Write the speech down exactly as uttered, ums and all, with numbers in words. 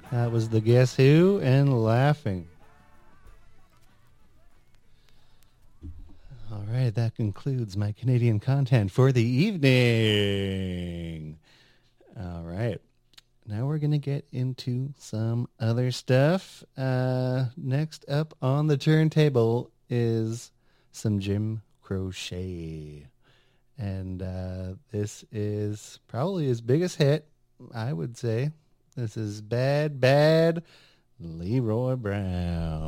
That was the Guess Who and Laughing. All right, that concludes my Canadian content for the evening. All right, now we're going to get into some other stuff. Uh, next up on the turntable is some Jim Croce. And uh, this is probably his biggest hit, I would say. This is Bad, Bad Leroy Brown.